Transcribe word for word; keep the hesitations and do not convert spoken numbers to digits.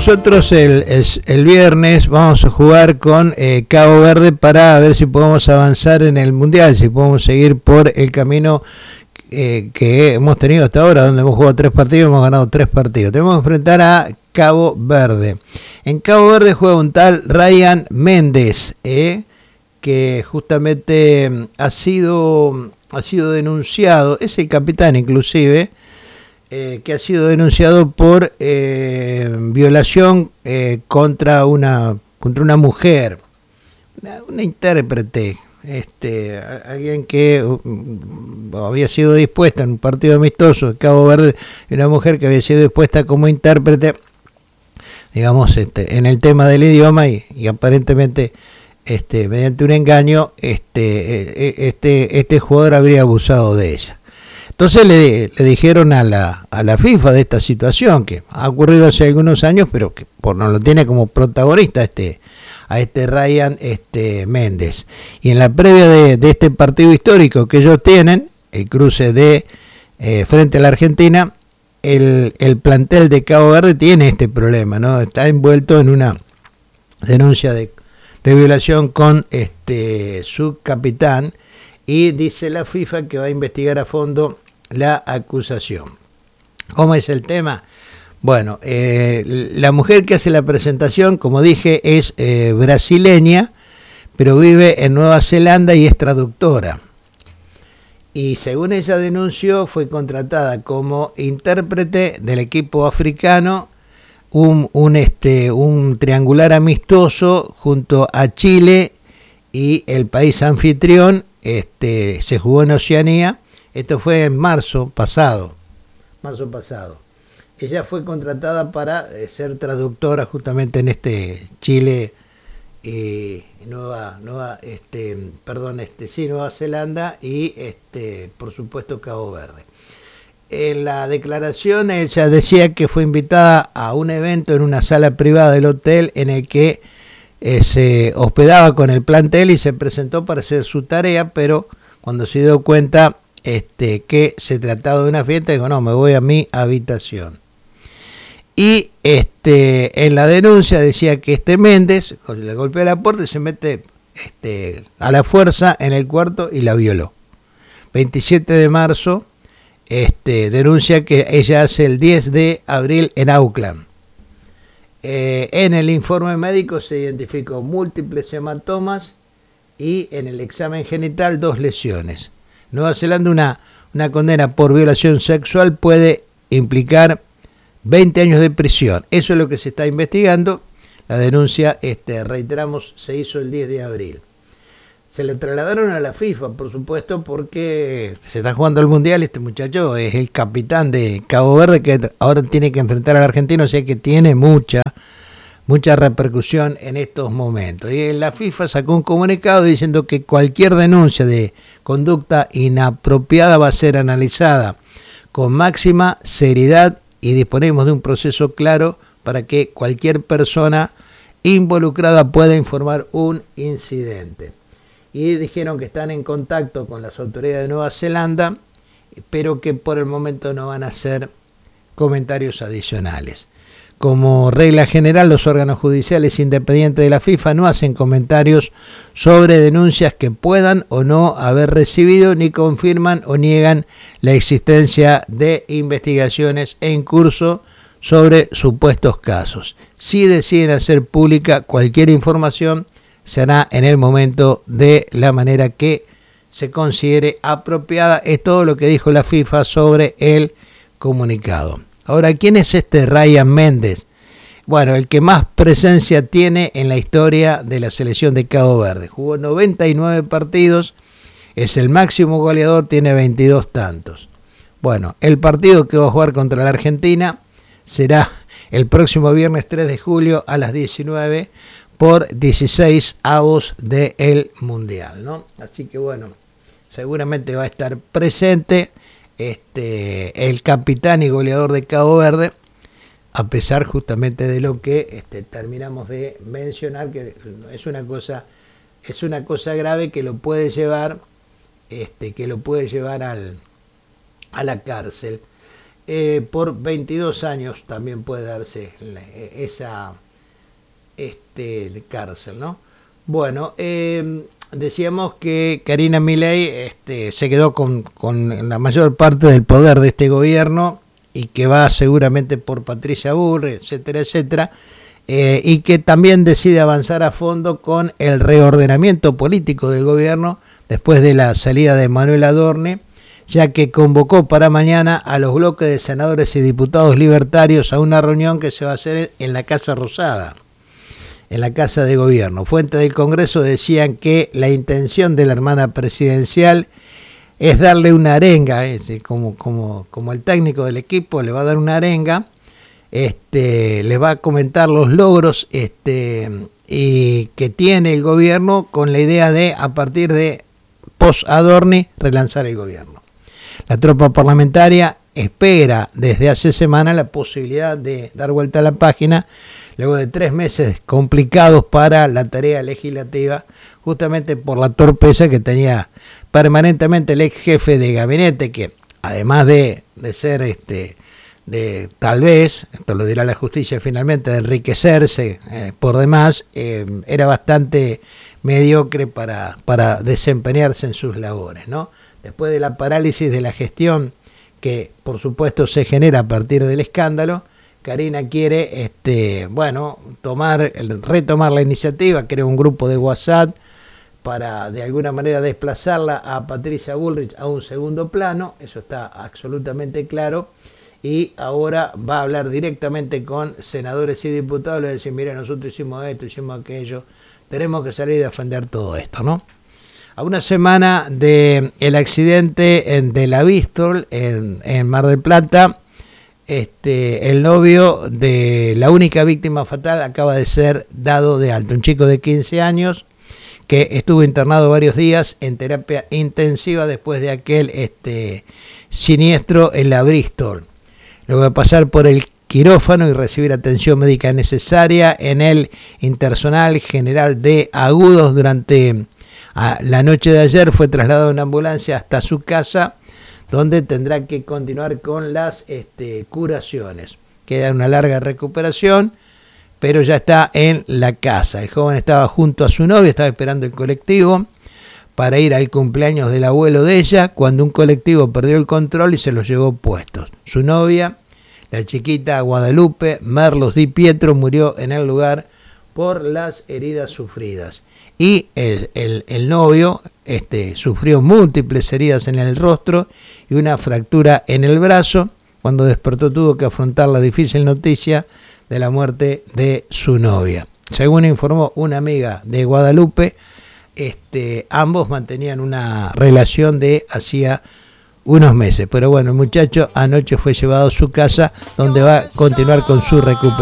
nosotros el, el, el viernes vamos a jugar con eh, Cabo Verde para ver si podemos avanzar en el Mundial, si podemos seguir por el camino eh, que hemos tenido hasta ahora, donde hemos jugado tres partidos y hemos ganado tres partidos. Tenemos que enfrentar a Cabo Verde. En Cabo Verde juega un tal Ryan Méndez, eh, que justamente ha sido, ha sido denunciado, es el capitán inclusive, Eh, que ha sido denunciado por eh, violación eh, contra una contra una mujer, una, una intérprete, este, alguien que uh, había sido dispuesta en un partido amistoso de Cabo Verde, una mujer que había sido dispuesta como intérprete, digamos, este, en el tema del idioma y, y aparentemente este, mediante un engaño, este, este, este jugador habría abusado de ella. Entonces le, le dijeron a la, a la FIFA de esta situación, que ha ocurrido hace algunos años, pero que por, no lo tiene como protagonista este, a este Ryan este, Méndez. Y en la previa de, de este partido histórico que ellos tienen, el cruce de eh, frente a la Argentina, el, el plantel de Cabo Verde tiene este problema, ¿no? Está envuelto en una denuncia de, de violación con este, su capitán, y dice la FIFA que va a investigar a fondo la acusación. ¿Cómo es el tema? Bueno, eh, la mujer que hace la presentación, como dije, es eh, brasileña, pero vive en Nueva Zelanda y es traductora. Y según ella denunció, fue contratada como intérprete del equipo africano, un, un, este, un triangular amistoso junto a Chile y el país anfitrión. Este, se jugó en Oceanía. Esto fue en marzo pasado, marzo pasado. Ella fue contratada para eh, ser traductora justamente en este Chile y Nueva, Nueva, este, perdón, este, sí, Nueva Zelanda y, este, por supuesto, Cabo Verde. En la declaración ella decía que fue invitada a un evento en una sala privada del hotel en el que Eh, se hospedaba con el plantel y se presentó para hacer su tarea, pero cuando se dio cuenta este, que se trataba de una fiesta, dijo, no, me voy a mi habitación. Y este, en la denuncia decía que este Méndez le golpea la puerta y se mete este, a la fuerza en el cuarto y la violó. veintisiete de marzo, este, denuncia que ella hace el diez de abril en Auckland. Eh, en el informe médico se identificó múltiples hematomas y en el examen genital dos lesiones. Nueva Zelanda, una, una condena por violación sexual puede implicar veinte años de prisión. Eso es lo que se está investigando. La denuncia, este, reiteramos, se hizo el diez de abril. Se le trasladaron a la FIFA, por supuesto, porque se está jugando el Mundial. Este muchacho es el capitán de Cabo Verde, que ahora tiene que enfrentar al argentino, o sea que tiene mucha, mucha repercusión en estos momentos. Y la FIFA sacó un comunicado diciendo que cualquier denuncia de conducta inapropiada va a ser analizada con máxima seriedad y disponemos de un proceso claro para que cualquier persona involucrada pueda informar un incidente. Y dijeron que están en contacto con las autoridades de Nueva Zelanda, pero que por el momento no van a hacer comentarios adicionales. Como regla general, los órganos judiciales independientes de la FIFA no hacen comentarios sobre denuncias que puedan o no haber recibido, ni confirman o niegan la existencia de investigaciones en curso sobre supuestos casos. Si deciden hacer pública cualquier información, se hará en el momento de la manera que se considere apropiada. Es todo lo que dijo la FIFA sobre el comunicado. Ahora, ¿quién es este Ryan Méndez? Bueno, el que más presencia tiene en la historia de la selección de Cabo Verde. Jugó noventa y nueve partidos, es el máximo goleador, tiene veintidós tantos. Bueno, el partido que va a jugar contra la Argentina será el próximo viernes tres de julio a las diecinueve por dieciséis avos del Mundial, ¿no? Así que bueno, seguramente va a estar presente este, el capitán y goleador de Cabo Verde, a pesar justamente de lo que este, terminamos de mencionar, que es una cosa, es una cosa grave que lo puede llevar, este, que lo puede llevar al, a la cárcel. eh, por veintidós años también puede darse esa este, cárcel, ¿no? Bueno, eh, decíamos que Karina Milei este, se quedó con, con la mayor parte del poder de este gobierno y que va seguramente por Patricia Bullrich, etcétera, etcétera, eh, y que también decide avanzar a fondo con el reordenamiento político del gobierno después de la salida de Manuel Adorni, ya que convocó para mañana a los bloques de senadores y diputados libertarios a una reunión que se va a hacer en la Casa Rosada, en la Casa de Gobierno. Fuentes del Congreso decían que la intención de la hermana presidencial es darle una arenga, es decir, como, como, como el técnico del equipo le va a dar una arenga, este, le va a comentar los logros este, y que tiene el gobierno con la idea de, a partir de post-Adorni, relanzar el gobierno. La tropa parlamentaria espera desde hace semanas la posibilidad de dar vuelta a la página luego de tres meses complicados para la tarea legislativa, justamente por la torpeza que tenía permanentemente el ex jefe de gabinete, que además de, de ser, este, de tal vez, esto lo dirá la justicia finalmente, de enriquecerse eh, por demás, eh, era bastante mediocre para, para desempeñarse en sus labores, ¿no? Después de la parálisis de la gestión que por supuesto se genera a partir del escándalo, Karina quiere, este, bueno, tomar, retomar la iniciativa, crea un grupo de WhatsApp para de alguna manera desplazarla a Patricia Bullrich a un segundo plano, eso está absolutamente claro, y ahora va a hablar directamente con senadores y diputados, le va a decir, mira, nosotros hicimos esto, hicimos aquello, tenemos que salir a defender todo esto, ¿no? A una semana del accidente en, de la Vístol en, en Mar del Plata, Este, el novio de la única víctima fatal acaba de ser dado de alta, un chico de quince años que estuvo internado varios días en terapia intensiva después de aquel este, siniestro en la Bristol. Luego de pasar por el quirófano y recibir atención médica necesaria en el Internacional General de Agudos durante a, la noche de ayer, fue trasladado en ambulancia hasta su casa, donde tendrá que continuar con las este, curaciones. Queda una larga recuperación, pero ya está en la casa. El joven estaba junto a su novia, estaba esperando el colectivo para ir al cumpleaños del abuelo de ella, cuando un colectivo perdió el control y se los llevó puestos. Su novia, la chiquita Guadalupe Merlos Di Pietro, murió en el lugar por las heridas sufridas. Y el, el, el novio este, sufrió múltiples heridas en el rostro y una fractura en el brazo. Cuando despertó tuvo que afrontar la difícil noticia de la muerte de su novia. Según informó una amiga de Guadalupe, este, ambos mantenían una relación de hacía unos meses. Pero bueno, el muchacho anoche fue llevado a su casa, donde va a continuar con su recuperación.